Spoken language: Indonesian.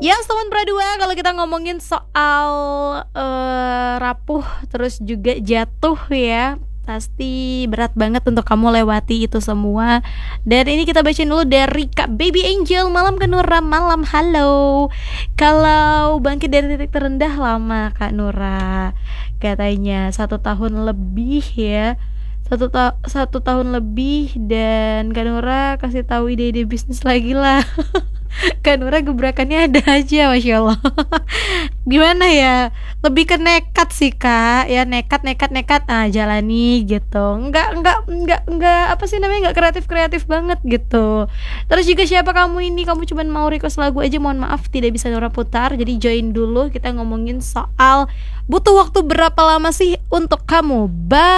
Ya, teman berdua, kalau kita ngomongin soal rapuh terus juga jatuh ya, pasti berat banget untuk kamu lewati itu semua. Dan ini kita bacain dulu dari Kak Baby Angel. Malam Kak Nura, malam halo. Kalau bangkit dari titik terendah lama Kak Nura, katanya 1 tahun lebih ya. 1 tahun lebih, dan Kak Nura kasih tahu ide-ide bisnis lagi lah. Kak Nura gebrakannya ada aja, masya Allah. Gimana ya, lebih ke nekat sih Kak, ya nekat nekat nekat, nah jalani gitu. Enggak apa sih namanya, enggak kreatif kreatif banget gitu. Terus juga siapa kamu ini, kamu cuma mau request lagu aja, mohon maaf tidak bisa Nora putar. Jadi join dulu, kita ngomongin soal butuh waktu berapa lama sih untuk kamu